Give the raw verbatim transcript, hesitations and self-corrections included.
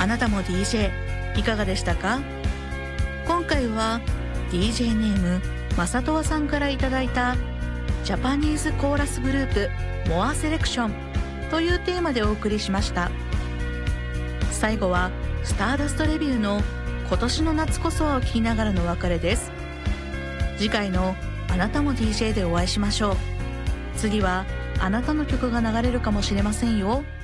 あなたも ディージェー いかがでしたか？今回は ディージェー ネームまさとわさんからいただいたジャパニーズコーラスグループモアセレクションというテーマでお送りしました。最後はスターダストレビューの今年の夏こそはを聞きながらのお別れです。次回のあなたも ディージェー でお会いしましょう。次はあなたの曲が流れるかもしれませんよ。